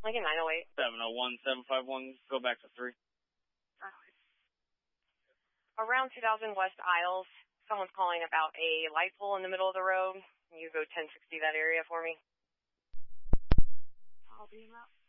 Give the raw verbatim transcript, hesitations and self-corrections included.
Lincoln nine oh eight. seven oh one, seven five one, go back to three. Around two thousand West Isles, someone's calling about a light pole in the middle of the road. Can you go ten sixty that area for me? I'll be about.